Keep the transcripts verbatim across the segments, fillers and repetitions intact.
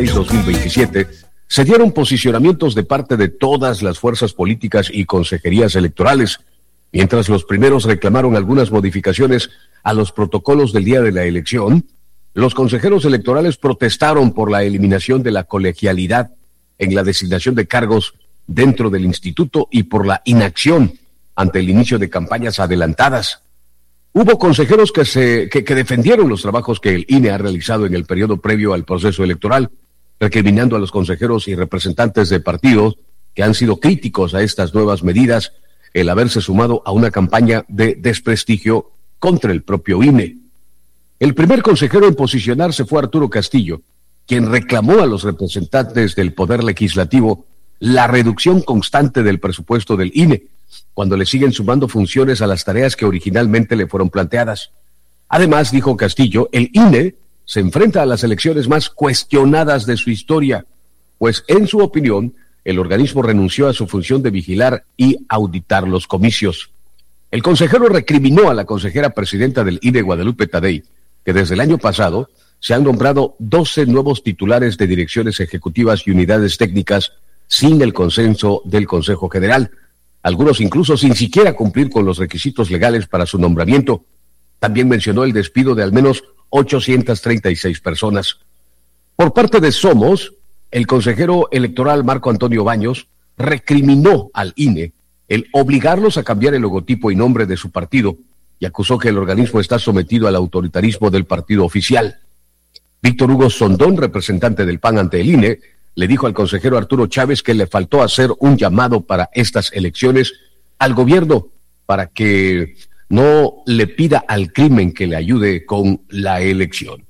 dos mil veintisiete, se dieron posicionamientos de parte de todas las fuerzas políticas y consejerías electorales, mientras los primeros reclamaron algunas modificaciones a los protocolos del día de la elección. Los consejeros electorales protestaron por la eliminación de la colegialidad en la designación de cargos dentro del instituto y por la inacción ante el inicio de campañas adelantadas. Hubo consejeros que, se, que, que defendieron los trabajos que el I N E ha realizado en el periodo previo al proceso electoral, recriminando a los consejeros y representantes de partidos que han sido críticos a estas nuevas medidas el haberse sumado a una campaña de desprestigio contra el propio I N E. El primer consejero en posicionarse fue Arturo Castillo, quien reclamó a los representantes del Poder Legislativo la reducción constante del presupuesto del I N E, cuando le siguen sumando funciones a las tareas que originalmente le fueron planteadas. Además, dijo Castillo, el I N E se enfrenta a las elecciones más cuestionadas de su historia, pues en su opinión, el organismo renunció a su función de vigilar y auditar los comicios. El consejero recriminó a la consejera presidenta del I N E, Guadalupe Tadei, que desde el año pasado se han nombrado doce nuevos titulares de direcciones ejecutivas y unidades técnicas sin el consenso del Consejo General, algunos incluso sin siquiera cumplir con los requisitos legales para su nombramiento. También mencionó el despido de al menos ochocientas treinta y seis personas. Por parte de Somos, el consejero electoral Marco Antonio Baños recriminó al I N E el obligarlos a cambiar el logotipo y nombre de su partido y acusó que el organismo está sometido al autoritarismo del partido oficial. Víctor Hugo Sondón, representante del P A N ante el I N E, le dijo al consejero Arturo Chávez que le faltó hacer un llamado para estas elecciones al gobierno para que no le pida al crimen que le ayude con la elección.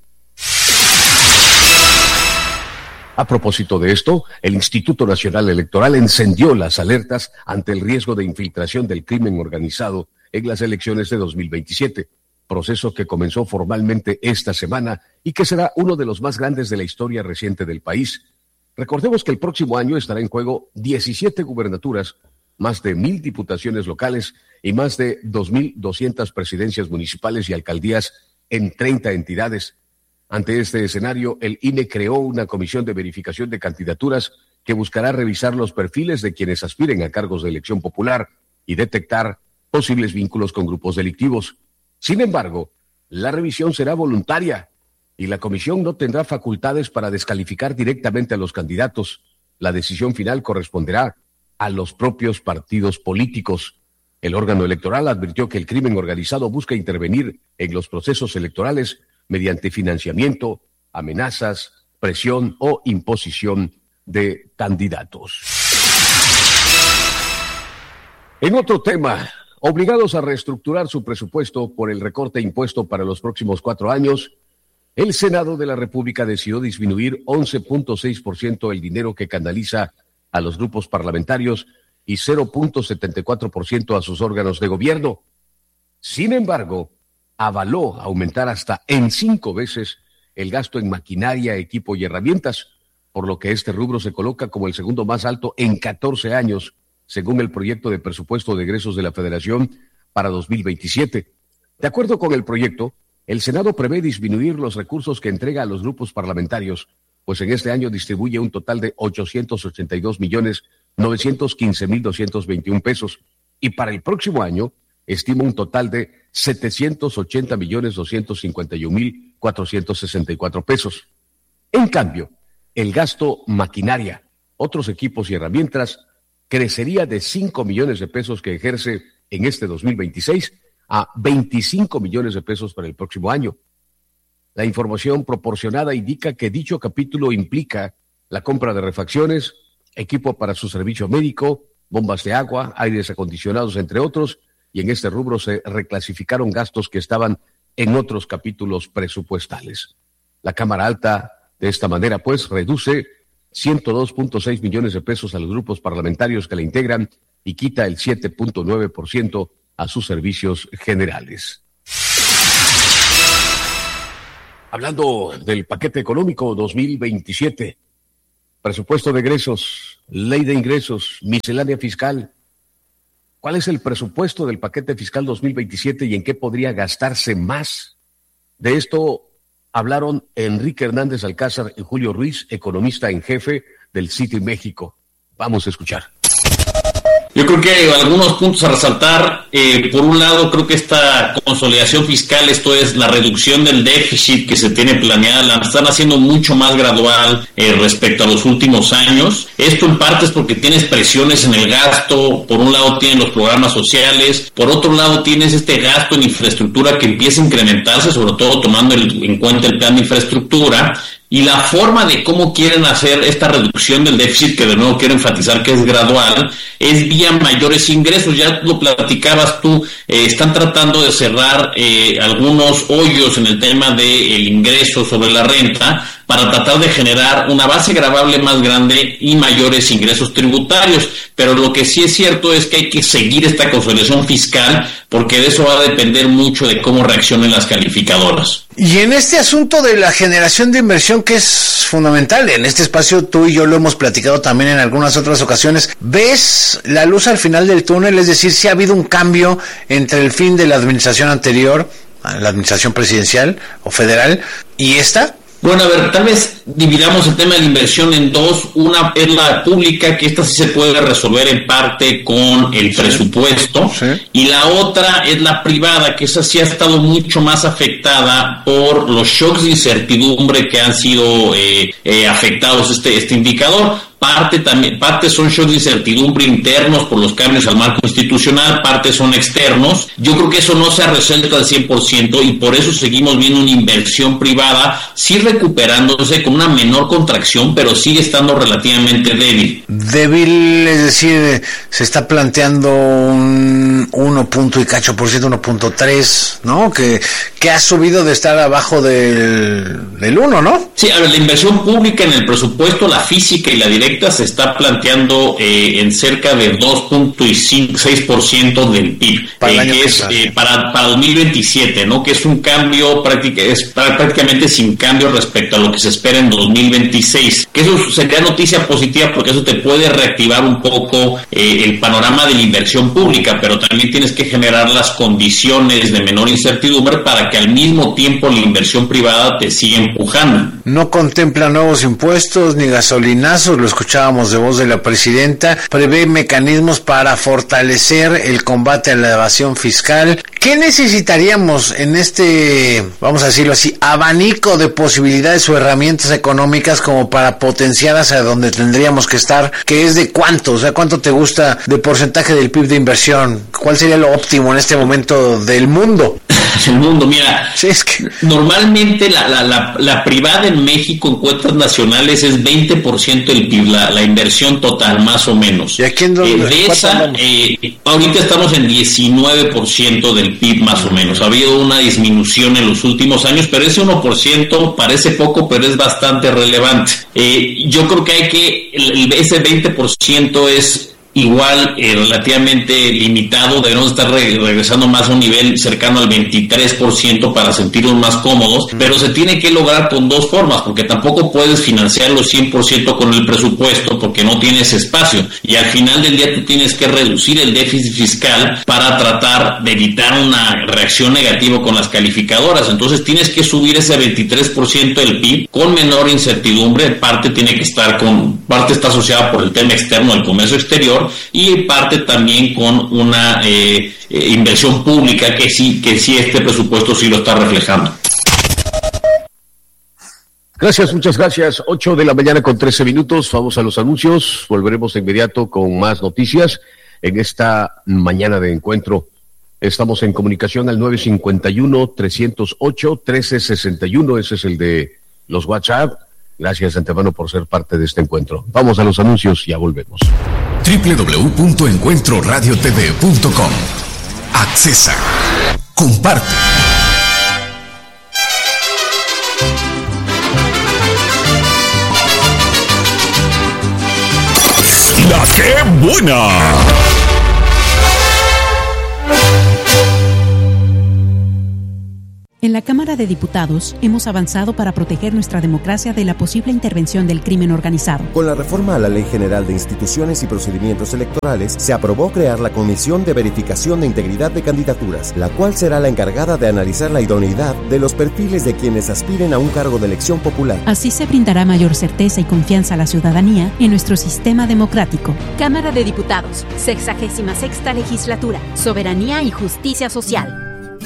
A propósito de esto, el Instituto Nacional Electoral encendió las alertas ante el riesgo de infiltración del crimen organizado en las elecciones de dos mil veintisiete, proceso que comenzó formalmente esta semana y que será uno de los más grandes de la historia reciente del país. Recordemos que el próximo año estará en juego diecisiete gubernaturas, más de mil diputaciones locales y más de dos mil doscientas presidencias municipales y alcaldías en treinta entidades. Ante este escenario, el I N E creó una comisión de verificación de candidaturas que buscará revisar los perfiles de quienes aspiren a cargos de elección popular y detectar posibles vínculos con grupos delictivos. Sin embargo, la revisión será voluntaria y la comisión no tendrá facultades para descalificar directamente a los candidatos. La decisión final corresponderá a los propios partidos políticos. El órgano electoral advirtió que el crimen organizado busca intervenir en los procesos electorales mediante financiamiento, amenazas, presión o imposición de candidatos. En otro tema, obligados a reestructurar su presupuesto por el recorte impuesto para los próximos cuatro años, el Senado de la República decidió disminuir once punto seis por ciento el dinero que canaliza a los grupos parlamentarios y cero punto setenta y cuatro por ciento a sus órganos de gobierno. Sin embargo, avaló aumentar hasta en cinco veces el gasto en maquinaria, equipo y herramientas, por lo que este rubro se coloca como el segundo más alto en catorce años, según el proyecto de presupuesto de egresos de la Federación para dos mil veintisiete. De acuerdo con el proyecto, el Senado prevé disminuir los recursos que entrega a los grupos parlamentarios, pues en este año distribuye un total de ochocientos ochenta y dos millones novecientos quince mil doscientos veintiún pesos, y para el próximo año estima un total de setecientos ochenta millones doscientos cincuenta y un mil cuatrocientos sesenta y cuatro pesos. En cambio, el gasto maquinaria, otros equipos y herramientas crecería de cinco millones de pesos que ejerce en este dos mil veintiséis a veinticinco millones de pesos para el próximo año. La información proporcionada indica que dicho capítulo implica la compra de refacciones, equipo para su servicio médico, bombas de agua, aires acondicionados, entre otros, y en este rubro se reclasificaron gastos que estaban en otros capítulos presupuestales. La Cámara Alta, de esta manera, pues, reduce ciento dos punto seis millones de pesos a los grupos parlamentarios que la integran y quita el siete punto nueve por ciento a sus servicios generales. Hablando del paquete económico dos mil veintisiete, presupuesto de egresos, ley de ingresos, miscelánea fiscal. ¿Cuál es el presupuesto del paquete fiscal dos mil veintisiete y en qué podría gastarse más? De esto hablaron Enrique Hernández Alcázar y Julio Ruiz, economista en jefe del Citi México. Vamos a escuchar. Yo creo que hay algunos puntos a resaltar. Eh, por un lado, creo que esta consolidación fiscal, esto es la reducción del déficit que se tiene planeada, la están haciendo mucho más gradual eh, respecto a los últimos años. Esto en parte es porque tienes presiones en el gasto. Por un lado tienen los programas sociales, por otro lado tienes este gasto en infraestructura que empieza a incrementarse, sobre todo tomando el, en cuenta el plan de infraestructura. Y la forma de cómo quieren hacer esta reducción del déficit, que de nuevo quiero enfatizar que es gradual, es vía mayores ingresos. Ya lo platicabas tú, eh, están tratando de cerrar eh, algunos hoyos en el tema del ingreso sobre la renta para tratar de generar una base gravable más grande y mayores ingresos tributarios. Pero lo que sí es cierto es que hay que seguir esta consolidación fiscal, porque de eso va a depender mucho de cómo reaccionen las calificadoras. Y en este asunto de la generación de inversión, que es fundamental, en este espacio tú y yo lo hemos platicado también en algunas otras ocasiones, ¿ves la luz al final del túnel? Es decir, si ha habido un cambio entre el fin de la administración anterior, la administración presidencial o federal, y esta. Bueno, a ver, tal vez dividamos el tema de la inversión en dos. Una es la pública, que esta sí se puede resolver en parte con el presupuesto, sí, sí. Y la otra es la privada, que esa sí ha estado mucho más afectada por los shocks de incertidumbre que han sido eh, eh, afectados este, este indicador. Parte también, parte son shocks de incertidumbre internos por los cambios al marco institucional, parte son externos. Yo creo que eso no se ha resuelto al cien por ciento y por eso seguimos viendo una inversión privada, sí recuperándose con una menor contracción, pero sigue estando relativamente débil. Débil, es decir, se está planteando un uno punto y cacho por ciento, uno punto tres, ¿no? Que, que ha subido de estar abajo del, del uno, ¿no? Sí, a ver, la inversión pública en el presupuesto, la física y la directa, se está planteando eh, en cerca de dos punto seis por ciento del P I B, para, eh, que es eh, para, para dos mil veintisiete, ¿no? Que es un cambio práctica, es prácticamente sin cambio respecto a lo que se espera en dos mil veintiséis. Que eso sería noticia positiva porque eso te puede reactivar un poco eh, el panorama de la inversión pública, pero también tienes que generar las condiciones de menor incertidumbre para que al mismo tiempo la inversión privada te siga empujando. No contempla nuevos impuestos ni gasolinazos, lo escuchábamos de voz de la presidenta. Prevé mecanismos para fortalecer el combate a la evasión fiscal. ¿Qué necesitaríamos en este, vamos a decirlo así, abanico de posibilidades o herramientas económicas como para potenciar hacia donde tendríamos que estar? ¿Que es de cuánto? O sea, ¿cuánto te gusta de porcentaje del P I B de inversión? ¿Cuál sería lo óptimo en este momento del mundo? El mundo, mira, sí, es que... normalmente la, la, la, la privada en México en cuentas nacionales es veinte por ciento del P I B, la, la inversión total, más o menos. ¿Y aquí en dónde? Eh, de esa, eh, ahorita estamos en diecinueve por ciento del P I B, más o menos. Ha habido una disminución en los últimos años, pero ese uno por ciento parece poco, pero es bastante relevante. Eh, yo creo que hay que, el, ese veinte por ciento es igual, eh, relativamente limitado. Debemos estar re- regresando más a un nivel cercano al veintitrés por ciento para sentirnos más cómodos, pero se tiene que lograr con dos formas, porque tampoco puedes financiarlo cien por ciento con el presupuesto porque no tienes espacio, y al final del día tú tienes que reducir el déficit fiscal para tratar de evitar una reacción negativa con las calificadoras. Entonces tienes que subir ese veintitrés por ciento del P I B con menor incertidumbre. Parte tiene que estar con, parte está asociada por el tema externo, el comercio exterior, y parte también con una eh, eh, inversión pública que sí, que sí este presupuesto sí lo está reflejando. Gracias, muchas gracias. Ocho de la mañana con trece minutos. Vamos a los anuncios. Volveremos de inmediato con más noticias en esta mañana de encuentro. Estamos en comunicación al nueve cinco uno, tres cero ocho, uno tres seis uno. Ese es el de los WhatsApp. Gracias de antemano por ser parte de este encuentro. Vamos a los anuncios, ya volvemos. doble u doble u doble u punto encuentro radio t v punto com. Accesa. Comparte. La que buena. En la Cámara de Diputados hemos avanzado para proteger nuestra democracia de la posible intervención del crimen organizado. Con la reforma a la Ley General de Instituciones y Procedimientos Electorales, se aprobó crear la Comisión de Verificación de Integridad de Candidaturas, la cual será la encargada de analizar la idoneidad de los perfiles de quienes aspiren a un cargo de elección popular. Así se brindará mayor certeza y confianza a la ciudadanía en nuestro sistema democrático. Cámara de Diputados, sexagésima sexta legislatura, soberanía y justicia social.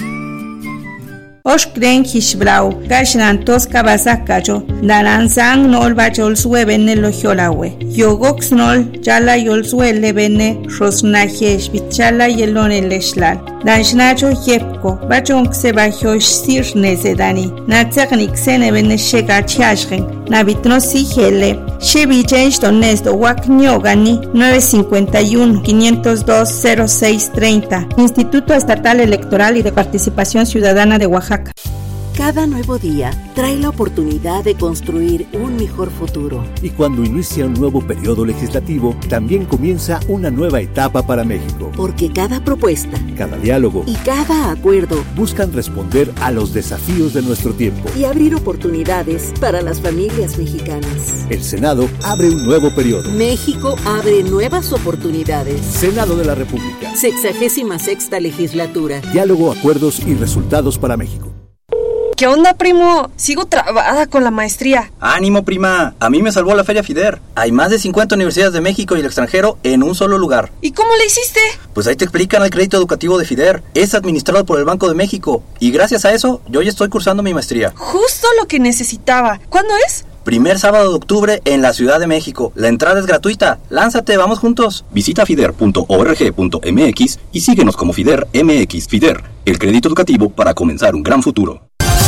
Oshkren Hishbrau, Gashnantos Kabazakajo, Daranzang Nol Bajol Suebene Lohiolawe, Yogox Nol, Jala Yolsuele Bene, Rosnajesh, Bichala Yelone Leshlal, Danshnacho Yepko, Bachon Sebajosh Sirnezedani, Natsagnik Senebene Shega Chashgen, Nabitno Sigele, Shebi Change Donesto Waknyogani, nueve cinco uno, quinientos dos, cero seis treinta, Instituto Estatal Electoral y de Participación Ciudadana de Oaxaca. Cada nuevo día trae la oportunidad de construir un mejor futuro. Y cuando inicia un nuevo periodo legislativo, también comienza una nueva etapa para México. Porque cada propuesta, cada diálogo y cada acuerdo buscan responder a los desafíos de nuestro tiempo y abrir oportunidades para las familias mexicanas. El Senado abre un nuevo periodo. México abre nuevas oportunidades. Senado de la República. Sexagésima sexta legislatura. Diálogo, acuerdos y resultados para México. ¿Qué onda, primo? Sigo trabada con la maestría. ¡Ánimo, prima! A mí me salvó la Feria FIDER. Hay más de cincuenta universidades de México y el extranjero en un solo lugar. ¿Y cómo le hiciste? Pues ahí te explican el crédito educativo de FIDER. Es administrado por el Banco de México. Y gracias a eso, yo ya estoy cursando mi maestría. Justo lo que necesitaba. ¿Cuándo es? Primer sábado de octubre en la Ciudad de México. La entrada es gratuita. ¡Lánzate, vamos juntos! Visita fider punto org punto m x y síguenos como FIDER M X. FIDER, el crédito educativo para comenzar un gran futuro.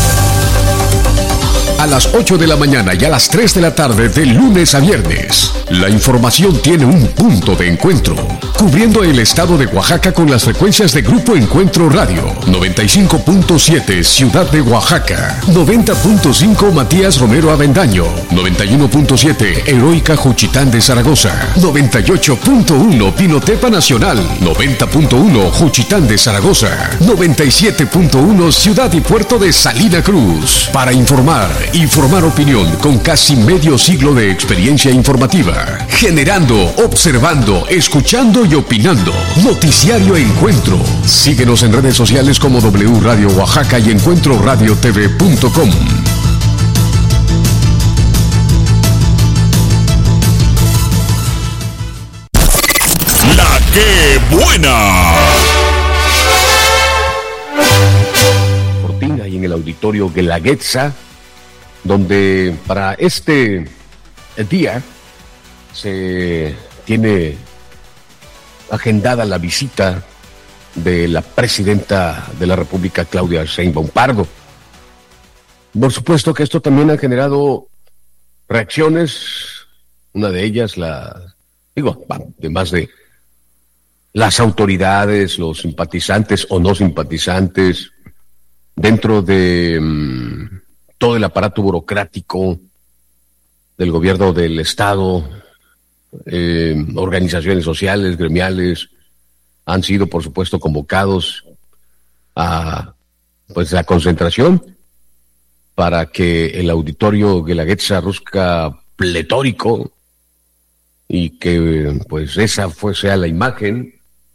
A las ocho de la mañana y a las tres de la tarde de lunes a viernes, la información tiene un punto de encuentro, cubriendo el estado de Oaxaca con las frecuencias de Grupo Encuentro Radio, noventa y cinco punto siete Ciudad de Oaxaca, noventa punto cinco Matías Romero Avendaño, noventa y uno punto siete Heroica Juchitán de Zaragoza, noventa y ocho punto uno Pinotepa Nacional, noventa punto uno Juchitán de Zaragoza, noventa y siete punto uno Ciudad y Puerto de Salina Cruz, para informar y formar opinión con casi medio siglo de experiencia informativa, generando, observando, escuchando y opinando. Noticiario Encuentro. Síguenos en redes sociales como W Radio Oaxaca y encuentro radio t v punto com. La que buena. Fortina y en el auditorio Guelaguetza, donde para este día se tiene agendada la visita de la presidenta de la República, Claudia Sheinbaum Pardo. Por supuesto que esto también ha generado reacciones, una de ellas, la digo, además de las autoridades, los simpatizantes o no simpatizantes, dentro de um, todo el aparato burocrático del gobierno del Estado, eh, organizaciones sociales, gremiales, han sido, por supuesto, convocados a pues la concentración para que el auditorio Guelaguetza luzca pletórico y que pues esa fue, sea la imagen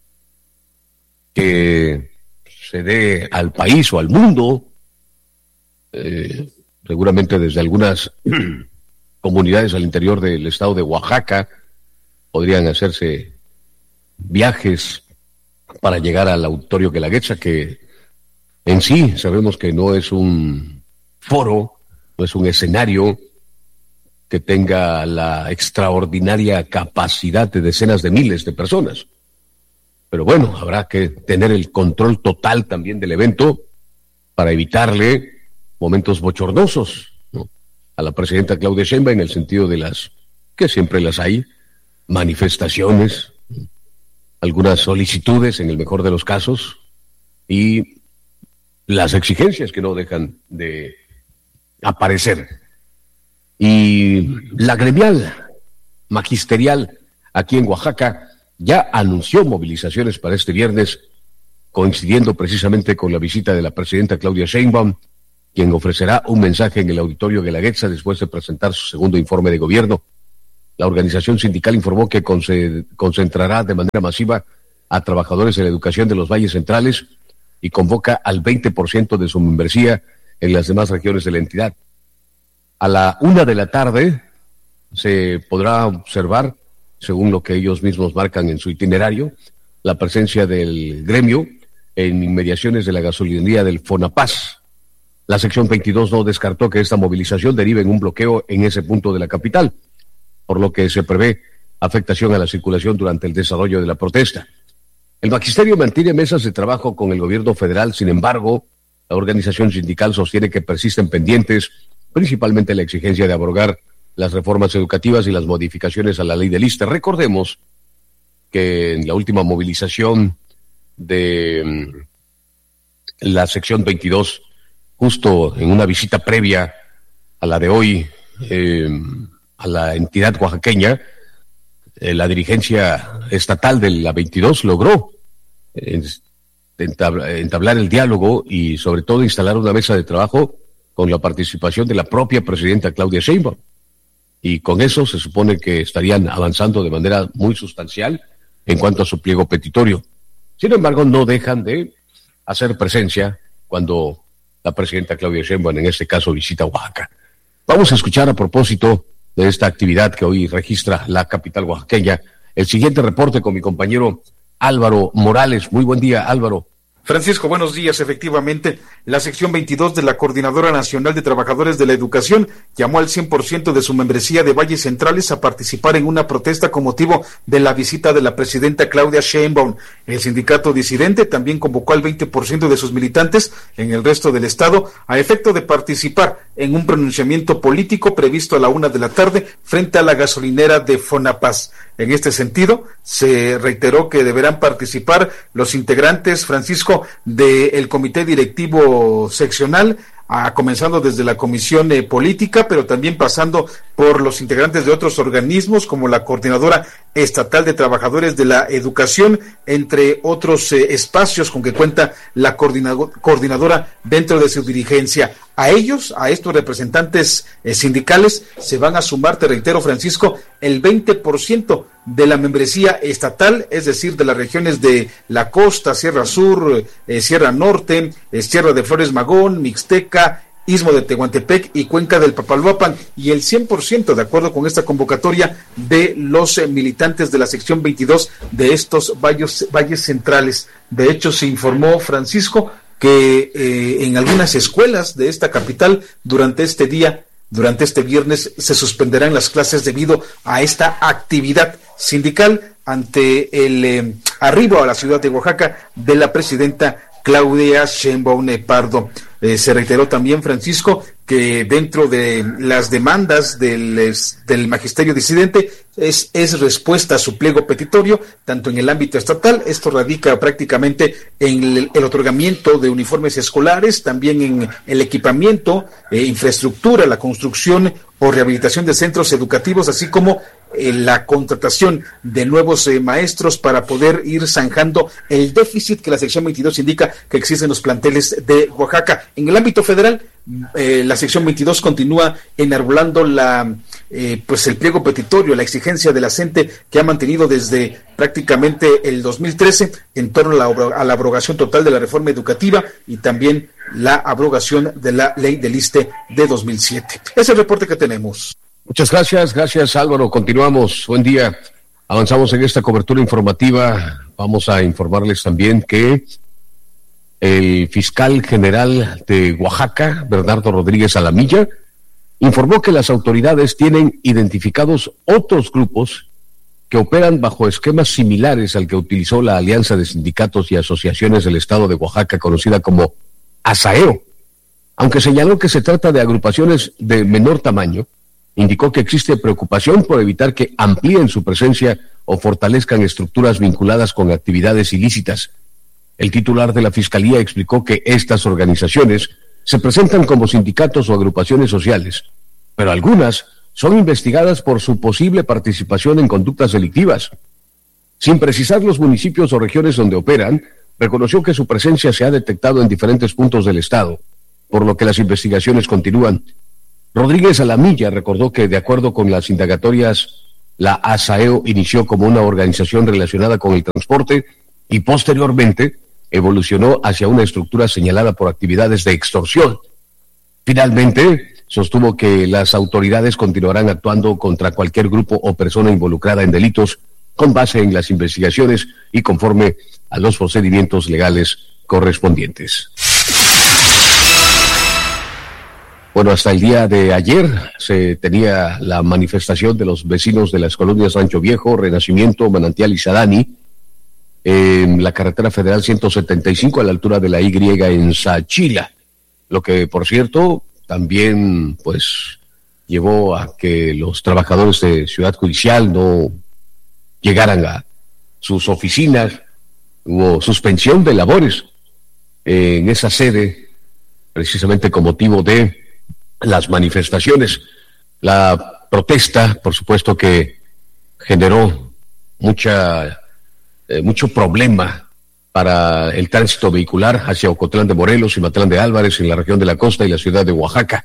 que se dé al país o al mundo. Eh, seguramente desde algunas comunidades al interior del estado de Oaxaca podrían hacerse viajes para llegar al auditorio Guelaguetza, que en sí sabemos que no es un foro, no es un escenario que tenga la extraordinaria capacidad de decenas de miles de personas. Pero bueno, habrá que tener el control total también del evento para evitarle momentos bochornosos, ¿no?, a la presidenta Claudia Sheinbaum, en el sentido de las, que siempre las hay, manifestaciones, algunas solicitudes en el mejor de los casos, y las exigencias que no dejan de aparecer. Y la gremial magisterial aquí en Oaxaca ya anunció movilizaciones para este viernes coincidiendo precisamente con la visita de la presidenta Claudia Sheinbaum, quien ofrecerá un mensaje en el auditorio Guelaguetza después de presentar su segundo informe de gobierno. La organización sindical informó que concentrará de manera masiva a trabajadores de la educación de los valles centrales y convoca al veinte por ciento de su membresía en las demás regiones de la entidad. A la una de la tarde se podrá observar, según lo que ellos mismos marcan en su itinerario, la presencia del gremio en inmediaciones de la gasolinería del Fonapaz. La sección veintidós no descartó que esta movilización derive en un bloqueo en ese punto de la capital, por lo que se prevé afectación a la circulación durante el desarrollo de la protesta. El magisterio mantiene mesas de trabajo con el gobierno federal, sin embargo, la organización sindical sostiene que persisten pendientes, principalmente la exigencia de abrogar las reformas educativas y las modificaciones a la ley del I S S S T E. Recordemos que en la última movilización de la sección veintidós, justo en una visita previa a la de hoy eh, a la entidad oaxaqueña, eh, la dirigencia estatal de la veintidós logró eh, entabla, entablar el diálogo y sobre todo instalar una mesa de trabajo con la participación de la propia presidenta Claudia Sheinbaum. Y con eso se supone que estarían avanzando de manera muy sustancial en cuanto a su pliego petitorio. Sin embargo, no dejan de hacer presencia cuando la presidenta Claudia Sheinbaum, en este caso, visita Oaxaca. Vamos a escuchar a propósito de esta actividad que hoy registra la capital oaxaqueña el siguiente reporte con mi compañero Álvaro Morales. Muy buen día, Álvaro. Francisco, buenos días. Efectivamente, la sección veintidós de la Coordinadora Nacional de Trabajadores de la Educación llamó al cien por ciento de su membresía de Valles Centrales a participar en una protesta con motivo de la visita de la presidenta Claudia Sheinbaum. El sindicato disidente también convocó al veinte por ciento de sus militantes en el resto del estado a efecto de participar en un pronunciamiento político previsto a la una de la tarde frente a la gasolinera de Fonapaz. En este sentido, se reiteró que deberán participar los integrantes, Francisco, del comité directivo seccional, a, comenzando desde la comisión eh, política, pero también pasando por los integrantes de otros organismos como la Coordinadora Estatal de Trabajadores de la Educación, entre otros eh, espacios con que cuenta la coordinador, coordinadora dentro de su dirigencia. A ellos, a estos representantes eh, sindicales, se van a sumar, te reitero, Francisco, el veinte por ciento de la membresía estatal, es decir, de las regiones de la costa, Sierra Sur, eh, Sierra Norte, eh, Sierra de Flores Magón, Mixteca, Istmo de Tehuantepec y Cuenca del Papaloapan, y el cien por ciento, de acuerdo con esta convocatoria, de los eh, militantes de la sección veintidós de estos valles, valles centrales. De hecho, se informó, Francisco, que eh, en algunas escuelas de esta capital durante este día, durante este viernes, se suspenderán las clases debido a esta actividad sindical ante el eh, arribo a la ciudad de Oaxaca de la presidenta Claudia Sheinbaum Pardo. Eh, se reiteró también, Francisco, que dentro de las demandas del, es, del magisterio disidente es, es respuesta a su pliego petitorio, tanto en el ámbito estatal. Esto radica prácticamente en el, el otorgamiento de uniformes escolares, también en el equipamiento, eh, infraestructura, la construcción o rehabilitación de centros educativos, así como eh, la contratación de nuevos eh, maestros para poder ir zanjando el déficit que la sección veintidós indica que existe en los planteles de Oaxaca. En el ámbito federal, eh, la sección veintidós continúa enarbolando la, eh, pues el pliego petitorio, la exigencia de la C E N T E que ha mantenido desde prácticamente el dos mil trece en torno a la, a la abrogación total de la reforma educativa y también la abrogación de la ley del I S S S T E de dos mil siete. Ese es el reporte que tenemos. Muchas gracias, gracias Álvaro. Continuamos. Buen día. Avanzamos en esta cobertura informativa. Vamos a informarles también que el fiscal general de Oaxaca, Bernardo Rodríguez Alamilla, informó que las autoridades tienen identificados otros grupos que operan bajo esquemas similares al que utilizó la Alianza de Sindicatos y Asociaciones del Estado de Oaxaca, conocida como ASAEO. Aunque señaló que se trata de agrupaciones de menor tamaño, indicó que existe preocupación por evitar que amplíen su presencia o fortalezcan estructuras vinculadas con actividades ilícitas. El titular de la Fiscalía explicó que estas organizaciones se presentan como sindicatos o agrupaciones sociales, pero algunas son investigadas por su posible participación en conductas delictivas. Sin precisar los municipios o regiones donde operan, reconoció que su presencia se ha detectado en diferentes puntos del estado, por lo que las investigaciones continúan. Rodríguez Alamilla recordó que, de acuerdo con las indagatorias, la ASAEO inició como una organización relacionada con el transporte y posteriormente evolucionó hacia una estructura señalada por actividades de extorsión. Finalmente, sostuvo que las autoridades continuarán actuando contra cualquier grupo o persona involucrada en delitos con base en las investigaciones y conforme a los procedimientos legales correspondientes. Bueno, hasta el día de ayer se tenía la manifestación de los vecinos de las colonias Rancho Viejo, Renacimiento, Manantial y Sadani en la carretera federal ciento setenta y cinco a la altura de la Y en Sachila, lo que, por cierto, también pues llevó a que los trabajadores de Ciudad Judicial no llegaran a sus oficinas. Hubo suspensión de labores en esa sede, precisamente con motivo de las manifestaciones. La protesta, por supuesto, que generó mucha eh, mucho problema para el tránsito vehicular hacia Ocotlán de Morelos y Matlán de Álvarez en la región de la costa y la ciudad de Oaxaca.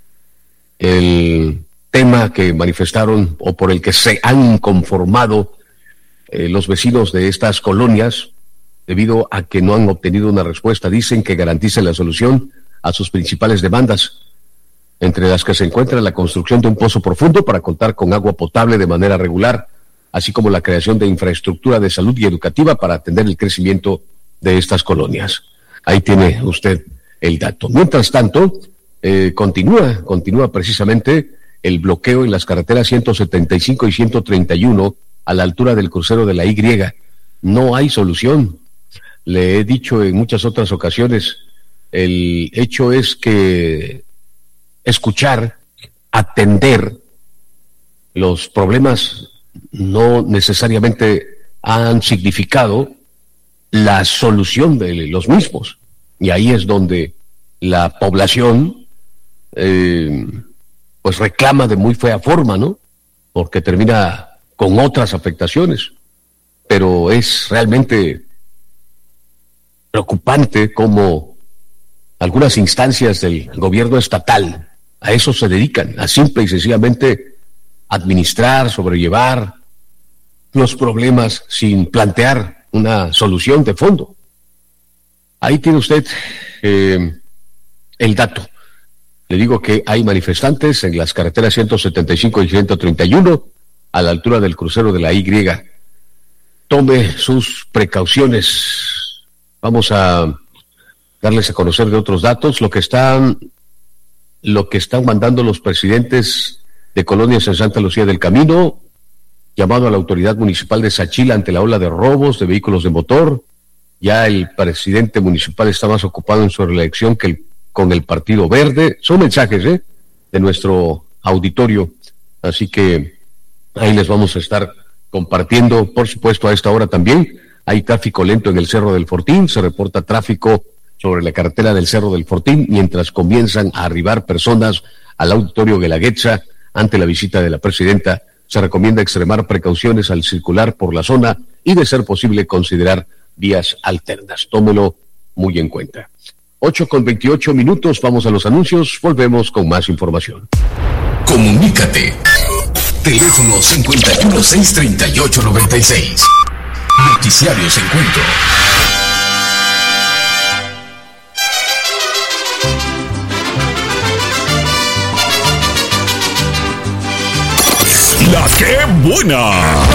El tema que manifestaron o por el que se han conformado eh, los vecinos de estas colonias, debido a que no han obtenido una respuesta, dicen, que garantice la solución a sus principales demandas, entre las que se encuentra la construcción de un pozo profundo para contar con agua potable de manera regular, así como la creación de infraestructura de salud y educativa para atender el crecimiento de estas colonias. Ahí tiene usted el dato. Mientras tanto, eh, continúa, continúa precisamente el bloqueo en las carreteras ciento setenta y cinco y ciento treinta y uno a la altura del crucero de la Y. No hay solución. Le he dicho en muchas otras ocasiones, el hecho es que escuchar, atender los problemas no necesariamente han significado la solución de los mismos. Y ahí es donde la población eh, pues reclama de muy fea forma, ¿no? Porque termina con otras afectaciones. Pero es realmente preocupante cómo algunas instancias del gobierno estatal a eso se dedican, a simple y sencillamente administrar, sobrellevar los problemas sin plantear una solución de fondo. Ahí tiene usted eh, el dato. Le digo que hay manifestantes en las carreteras ciento setenta y cinco y ciento treinta y uno a la altura del crucero de la Y. Tome sus precauciones. Vamos a darles a conocer de otros datos lo que están lo que están mandando los presidentes de colonias en Santa Lucía del Camino, llamado a la autoridad municipal de Sachila ante la ola de robos de vehículos de motor. Ya el presidente municipal está más ocupado en su reelección que el, con el Partido Verde. Son mensajes ¿eh? de nuestro auditorio, así que ahí les vamos a estar compartiendo. Por supuesto, a esta hora también hay tráfico lento en el Cerro del Fortín. Se reporta tráfico sobre la carretera del Cerro del Fortín mientras comienzan a arribar personas al auditorio Guelaguetza ante la visita de la presidenta. Se recomienda extremar precauciones al circular por la zona y, de ser posible, considerar vías alternas. Tómelo muy en cuenta. ocho con veintiocho minutos, vamos a los anuncios, volvemos con más información. Comunícate. Teléfono cincuenta y uno, seiscientos treinta y ocho, noventa y seis. Noticiarios Encuentro. ¡La que buena!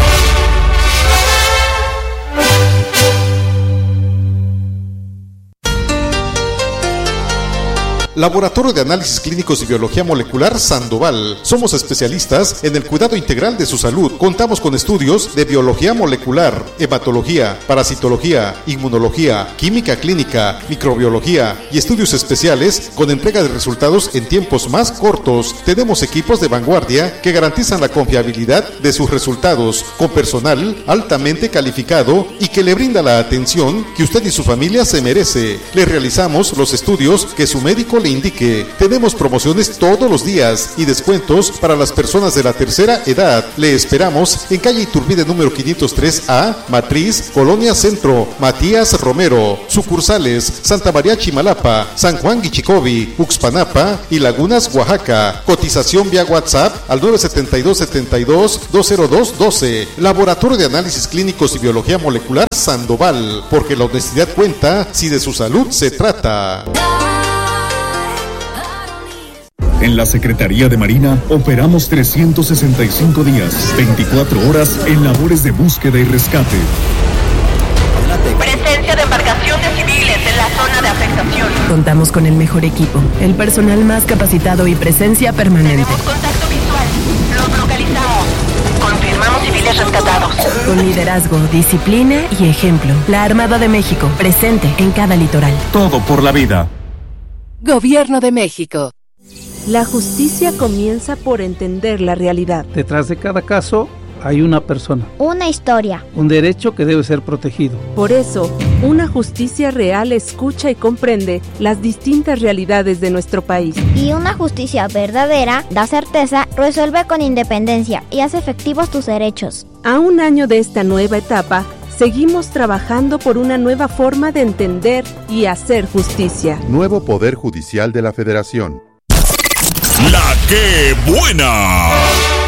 Laboratorio de Análisis Clínicos y Biología Molecular Sandoval. Somos especialistas en el cuidado integral de su salud. Contamos con estudios de biología molecular, hematología, parasitología, inmunología, química clínica, microbiología y estudios especiales con entrega de resultados en tiempos más cortos. Tenemos equipos de vanguardia que garantizan la confiabilidad de sus resultados, con personal altamente calificado y que le brinda la atención que usted y su familia se merece. Le realizamos los estudios que su médico le informe indique, tenemos promociones todos los días y descuentos para las personas de la tercera edad. Le esperamos en calle Iturbide número quinientos tres A, Matriz, Colonia Centro, Matías Romero. Sucursales Santa María Chimalapa, San Juan Guichicobi, Uxpanapa y Lagunas, Oaxaca. Cotización vía WhatsApp al nueve siete dos, siete dos, dos cero dos uno dos. Laboratorio de Análisis Clínicos y Biología Molecular Sandoval, porque la honestidad cuenta si de su salud se trata. En la Secretaría de Marina operamos trescientos sesenta y cinco días, veinticuatro horas en labores de búsqueda y rescate. Presencia de embarcaciones civiles en la zona de afectación. Contamos con el mejor equipo, el personal más capacitado y presencia permanente. Tenemos contacto visual. Los localizamos. Confirmamos civiles rescatados. Con liderazgo, disciplina y ejemplo. La Armada de México, presente en cada litoral. Todo por la vida. Gobierno de México. La justicia comienza por entender la realidad. Detrás de cada caso hay una persona. Una historia. Un derecho que debe ser protegido. Por eso, una justicia real escucha y comprende las distintas realidades de nuestro país. Y una justicia verdadera da certeza, resuelve con independencia y hace efectivos tus derechos. A un año de esta nueva etapa, seguimos trabajando por una nueva forma de entender y hacer justicia. Nuevo Poder Judicial de la Federación. La que buena.